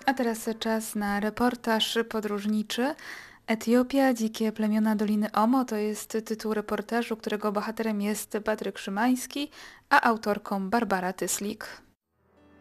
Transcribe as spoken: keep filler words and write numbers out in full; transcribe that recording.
A teraz czas na reportaż podróżniczy. Etiopia, dzikie plemiona Doliny Omo to jest tytuł reportażu, którego bohaterem jest Patryk Szymański, a autorką Barbara Tyslik.